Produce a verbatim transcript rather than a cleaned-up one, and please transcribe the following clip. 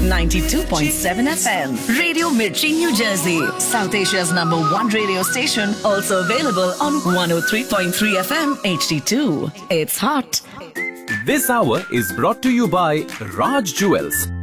ninety-two point seven F M. Radio Mirchi, New Jersey. South Asia's number one radio station. Also available on one oh three point three F M H D two. It's hot. This hour is brought to you by Raj Jewels,